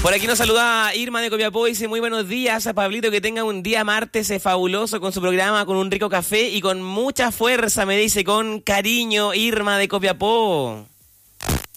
Por aquí nos saluda Irma de Copiapó y dice muy buenos días a Pablito, que tenga un día martes fabuloso con su programa, con un rico café y con mucha fuerza, me dice con cariño Irma de Copiapó.